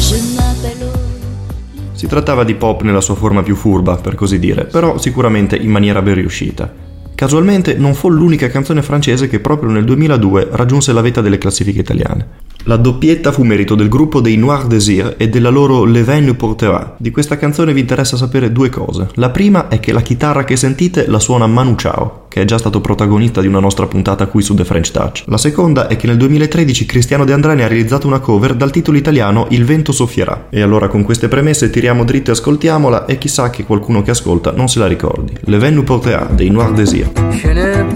Si trattava di pop nella sua forma più furba, per così dire, però sicuramente in maniera ben riuscita. Casualmente non fu l'unica canzone francese che proprio nel 2002 raggiunse la vetta delle classifiche italiane. La doppietta fu merito del gruppo dei Noir Désir e della loro Le Vin nous portera. Di questa canzone vi interessa sapere due cose. La prima è che la chitarra che sentite la suona Manu Chao, che è già stato protagonista di una nostra puntata qui su The French Touch. La seconda è che nel 2013 Cristiano De André ne ha realizzato una cover dal titolo italiano Il vento soffierà. E allora con queste premesse tiriamo dritto e ascoltiamola, e chissà che qualcuno che ascolta non se la ricordi. Le Vin nous portera dei Noir Désir. Je ne